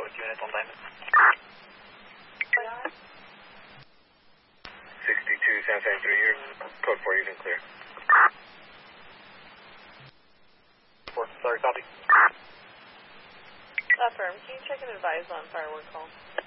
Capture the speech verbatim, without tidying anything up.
with unit on Diamond. sixty-two, San Fran three here. Code four, you can clear. four, sorry, copy. Affirm, can you check and advise on firework call?